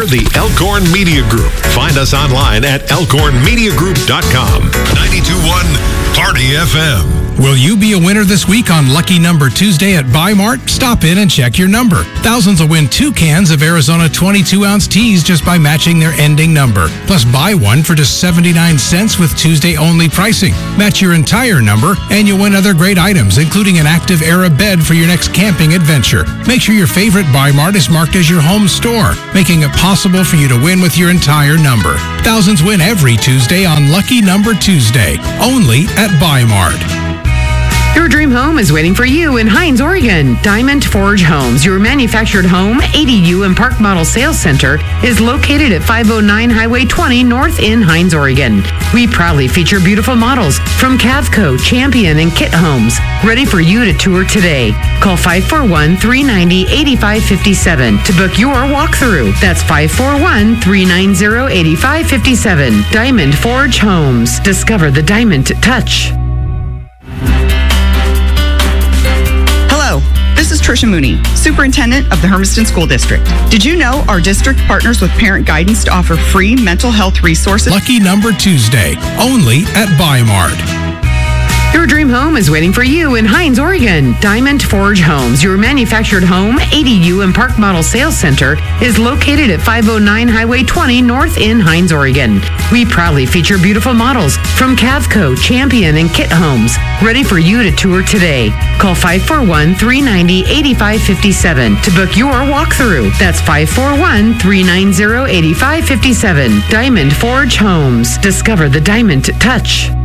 We're the Elkhorn Media Group. Find us online at elkhornmediagroup.com. 92.1 Party FM. Will you be a winner this week on Lucky Number Tuesday at Buy Mart? Stop in and check your number. Thousands will win 2 cans of Arizona 22-ounce teas just by matching their ending number. Plus, buy one for just 79 cents with Tuesday-only pricing. Match your entire number, and you'll win other great items, including an Active Era bed for your next camping adventure. Make sure your favorite Buy Mart is marked as your home store, making it possible for you to win with your entire number. Thousands win every Tuesday on Lucky Number Tuesday, only at Buy Mart. Your dream home is waiting for you in Hines, Oregon. Diamond Forge Homes, your manufactured home, ADU, and park model sales center, is located at 509 Highway 20 North in Hines, Oregon. We proudly feature beautiful models from Cavco, Champion, and Kit Homes, ready for you to tour today. Call 541-390-8557 to book your walkthrough. That's 541-390-8557. Diamond Forge Homes. Discover the diamond touch. This is Tricia Mooney, Superintendent of the Hermiston School District. Did you know our district partners with Parent Guidance to offer free mental health resources? Lucky Number Tuesday, only at Buy Mart. Your dream home is waiting for you in Hines, Oregon. Diamond Forge Homes, your manufactured home, ADU, and park model sales center, is located at 509 Highway 20 North in Hines, Oregon. We proudly feature beautiful models from Cavco, Champion, and Kit Homes, ready for you to tour today. Call 541-390-8557 to book your walkthrough. That's 541-390-8557. Diamond Forge Homes. Discover the diamond touch.